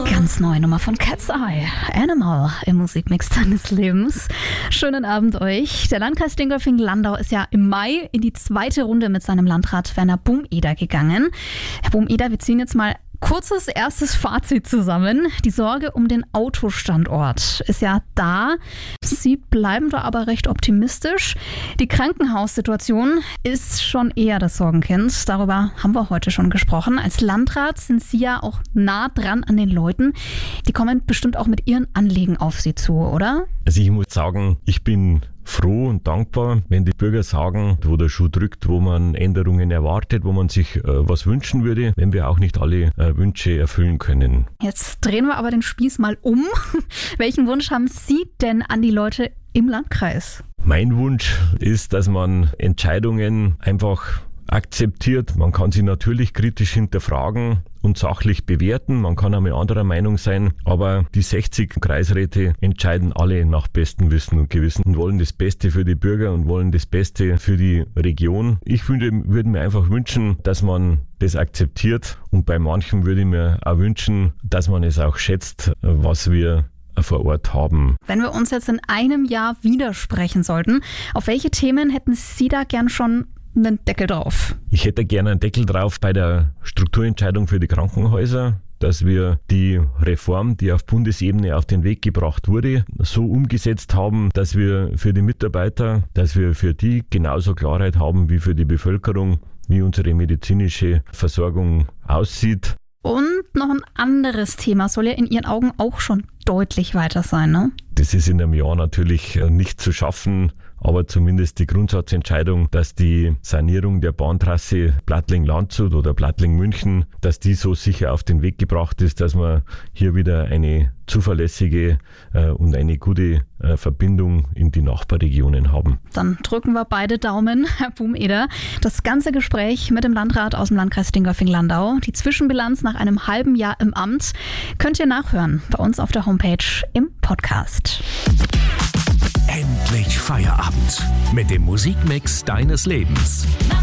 Ganz neue Nummer von Cat's Eye, Animal im Musikmix deines Lebens. Schönen Abend euch. Der Landkreis Dingolfing-Landau ist ja im Mai in die zweite Runde mit seinem Landrat Werner Bumeder gegangen. Herr Bumeder, wir ziehen jetzt mal kurzes erstes Fazit zusammen. Die Sorge um den Autostandort ist ja da. Sie bleiben da aber recht optimistisch. Die Krankenhaussituation ist schon eher das Sorgenkind. Darüber haben wir heute schon gesprochen. Als Landrat sind Sie ja auch nah dran an den Leuten. Die kommen bestimmt auch mit ihren Anliegen auf Sie zu, oder? Also ich muss sagen, ich bin froh und dankbar, wenn die Bürger sagen, wo der Schuh drückt, wo man Änderungen erwartet, wo man sich was wünschen würde, wenn wir auch nicht alle Wünsche erfüllen können. Jetzt drehen wir aber den Spieß mal um. Welchen Wunsch haben Sie denn an die Leute im Landkreis? Mein Wunsch ist, dass man Entscheidungen einfach akzeptiert. Man kann sie natürlich kritisch hinterfragen und sachlich bewerten. Man kann einmal anderer Meinung sein, aber die 60 Kreisräte entscheiden alle nach bestem Wissen und Gewissen und wollen das Beste für die Bürger und wollen das Beste für die Region. Ich würde mir einfach wünschen, dass man das akzeptiert, und bei manchen würde ich mir auch wünschen, dass man es auch schätzt, was wir vor Ort haben. Wenn wir uns jetzt in einem Jahr widersprechen sollten, auf welche Themen hätten Sie da gern schon einen Deckel drauf? Ich hätte gerne einen Deckel drauf bei der Strukturentscheidung für die Krankenhäuser, dass wir die Reform, die auf Bundesebene auf den Weg gebracht wurde, so umgesetzt haben, dass wir für die Mitarbeiter, dass wir für die genauso Klarheit haben wie für die Bevölkerung, wie unsere medizinische Versorgung aussieht. Und noch ein anderes Thema soll ja in Ihren Augen auch schon deutlich weiter sein, ne? Das ist in einem Jahr natürlich nicht zu schaffen, aber zumindest die Grundsatzentscheidung, dass die Sanierung der Bahntrasse Plattling-Landshut oder Plattling-München, dass die so sicher auf den Weg gebracht ist, dass wir hier wieder eine zuverlässige und eine gute Verbindung in die Nachbarregionen haben. Dann drücken wir beide Daumen, Herr Bumeder. Das ganze Gespräch mit dem Landrat aus dem Landkreis Dingolfing-Landau, die Zwischenbilanz nach einem halben Jahr im Amt, könnt ihr nachhören bei uns auf der Homepage im Podcast. Endlich Feierabend mit dem Musikmix deines Lebens.